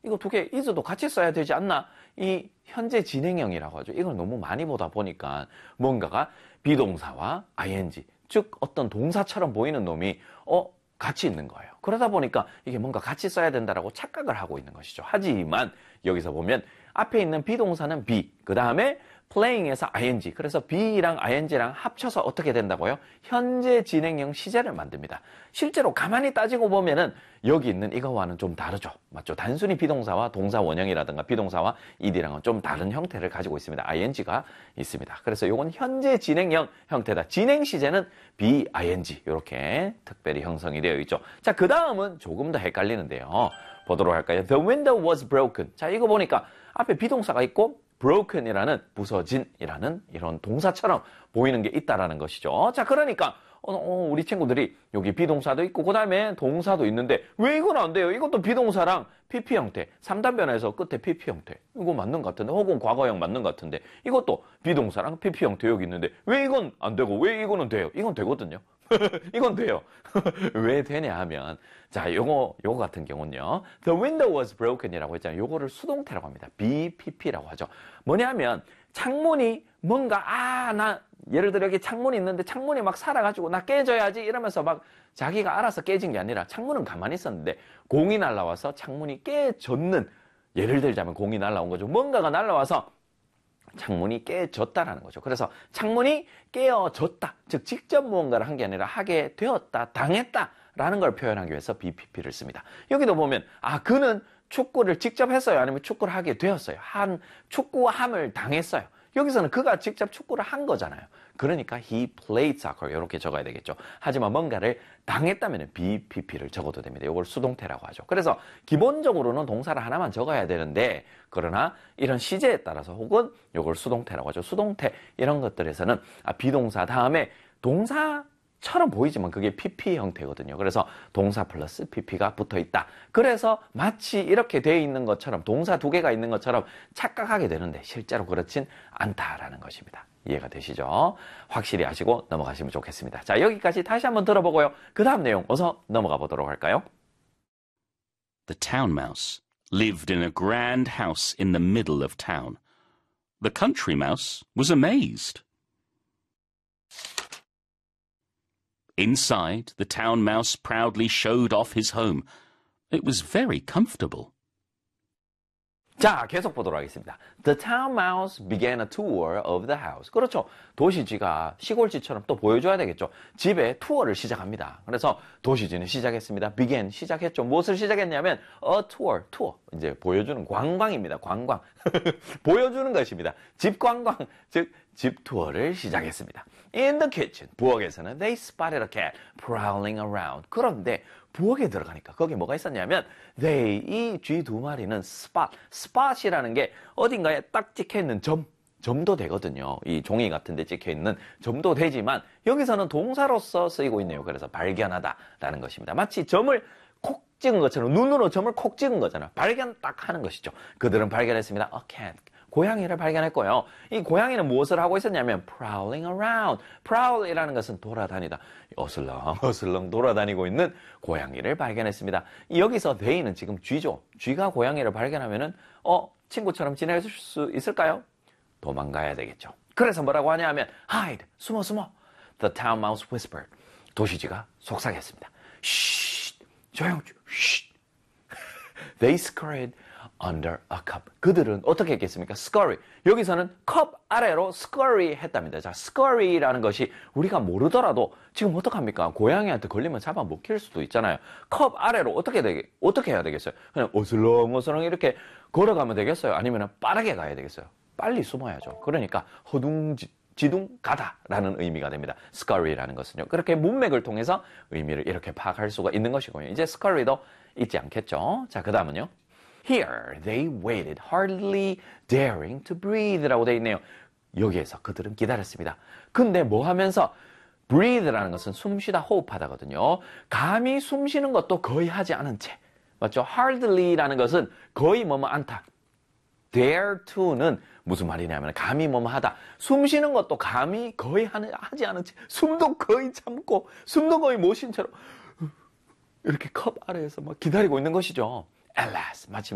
이거 두 개 is도 같이 써야 되지 않나? 이 현재 진행형이라고 하죠. 이걸 너무 많이 보다 보니까 뭔가가 비동사와 ing, 즉 어떤 동사처럼 보이는 놈이 같이 있는 거예요. 그러다 보니까 이게 뭔가 같이 써야 된다라고 착각을 하고 있는 것이죠. 하지만 여기서 보면 앞에 있는 비동사는 be, 그 다음에 playing에서 ing, 그래서 be랑 ing랑 합쳐서 어떻게 된다고요? 현재 진행형 시제를 만듭니다. 실제로 가만히 따지고 보면은 여기 있는 이거와는 좀 다르죠. 맞죠? 단순히 비동사와 동사 원형이라든가 비동사와 ed랑은 좀 다른 형태를 가지고 있습니다. ing가 있습니다. 그래서 이건 현재 진행형 형태다. 진행 시제는 be, ing 이렇게 특별히 형성이 되어 있죠. 자, 그 다음은 조금 더 헷갈리는데요. 보도록 할까요? The window was broken. 자, 이거 보니까 앞에 비동사가 있고 broken이라는 부서진이라는 이런 동사처럼 보이는 게 있다라는 것이죠. 자, 그러니까 우리 친구들이 여기 비동사도 있고 그 다음에 동사도 있는데 왜 이건 안 돼요? 이것도 비동사랑 PP 형태, 3단 변화에서 끝에 PP 형태, 이거 맞는 것 같은데, 혹은 과거형 맞는 것 같은데, 이것도 비동사랑 PP 형태 여기 있는데 왜 이건 안 되고 왜 이거는 돼요? 이건 되거든요. 이건 돼요. 왜 되냐 하면, 자, 요거 같은 경우는요, the window was broken이라고 했잖아요. 요거를 수동태라고 합니다. BPP라고 하죠. 뭐냐면 창문이 뭔가 나 예를 들어 여기 창문이 있는데 창문이 막 살아가지고 나 깨져야지 이러면서 막 자기가 알아서 깨진 게 아니라 창문은 가만히 있었는데 공이 날라와서 창문이 깨졌는, 예를 들자면 공이 날라온 거죠. 뭔가가 날라와서 창문이 깨졌다라는 거죠. 그래서 창문이 깨어졌다, 즉 직접 무언가를 한 게 아니라 하게 되었다, 당했다라는 걸 표현하기 위해서 BPP를 씁니다. 여기도 보면 그는 축구를 직접 했어요? 아니면 축구를 하게 되었어요? 축구함을 당했어요. 여기서는 그가 직접 축구를 한 거잖아요. 그러니까 he played soccer 이렇게 적어야 되겠죠. 하지만 뭔가를 당했다면 BPP를 적어도 됩니다. 이걸 수동태라고 하죠. 그래서 기본적으로는 동사를 하나만 적어야 되는데, 그러나 이런 시제에 따라서 혹은 이걸 수동태라고 하죠. 수동태 이런 것들에서는 비동사 다음에 동사처럼 보이지만 그게 PP 형태거든요. 그래서 동사 플러스 PP가 붙어 있다. 그래서 마치 이렇게 돼 있는 것처럼, 동사 두 개가 있는 것처럼 착각하게 되는데 실제로 그렇진 않다라는 것입니다. 이해가 되시죠? 확실히 아시고 넘어가시면 좋겠습니다. 자, 여기까지 다시 한번 들어보고요. 그 다음 내용 어서 넘어가 보도록 할까요? The town mouse lived in a grand house in the middle of town. The country mouse was amazed. Inside, the town mouse proudly showed off his home. It was very comfortable. 자, 계속 보도록 하겠습니다. The town mouse began a tour of the house. 그렇죠. 도시쥐가 시골쥐처럼 또 보여줘야 되겠죠. 집에 투어를 시작합니다. 그래서 도시쥐는 시작했습니다. began, 시작했죠. 무엇을 시작했냐면 a tour, 투어. 이제 보여주는 관광입니다. 관광. 보여주는 것입니다. 집 관광, 즉 집 투어를 시작했습니다. In the kitchen, 부엌에서는 they spotted a cat prowling around. 그런데 부엌에 들어가니까 거기 뭐가 있었냐면 이 쥐 두 마리는 spot이라는 게 어딘가에 딱 찍혀있는 점도 되거든요. 이 종이 같은 데 찍혀있는 점도 되지만 여기서는 동사로서 쓰이고 있네요. 그래서 발견하다라는 것입니다. 마치 점을 콕 찍은 것처럼, 눈으로 점을 콕 찍은 거잖아요. 발견 딱 하는 것이죠. 그들은 발견했습니다. A cat. 고양이를 발견했고요. 이 고양이는 무엇을 하고 있었냐면 prowling around. prowl이라는 것은 돌아다니다. 어슬렁 돌아다니고 있는 고양이를 발견했습니다. 여기서 they는 지금 쥐죠. 쥐가 고양이를 발견하면은 친구처럼 지낼 수 있을까요? 도망가야 되겠죠. 그래서 뭐라고 하냐면 hide, 숨어. The town mouse whispered. 도시쥐가 속삭였습니다. 쉿, 조용. 쉿. They scurried under a cup. 그들은 어떻게 했겠습니까? scurry. 여기서는 컵 아래로 scurry 했답니다. 자, scurry라는 것이 우리가 모르더라도 지금 어떡합니까? 고양이한테 걸리면 잡아먹힐 수도 있잖아요. 컵 아래로 어떻게 해야 되겠어요? 그냥 어슬렁 이렇게 걸어가면 되겠어요? 아니면 빠르게 가야 되겠어요? 빨리 숨어야죠. 그러니까 허둥지둥 가다라는 의미가 됩니다. scurry라는 것은요. 그렇게 문맥을 통해서 의미를 이렇게 파악할 수가 있는 것이고요. 이제 scurry도 있지 않겠죠? 자, 그 다음은요. Here they waited, hardly daring to breathe 라고 되어 있네요. 여기에서 그들은 기다렸습니다. 근데 뭐 하면서? breathe라는 것은 숨쉬다, 호흡하다거든요. 감히 숨쉬는 것도 거의 하지 않은 채. 맞죠? hardly라는 것은 거의 뭐뭐 않다. dare to는 무슨 말이냐면 감히 뭐뭐 하다. 숨쉬는 것도 감히 거의 하지 않은 채. 숨도 거의 참고, 숨도 거의 못 쉰 채로 이렇게 컵 아래에서 막 기다리고 있는 것이죠. Alas, 마침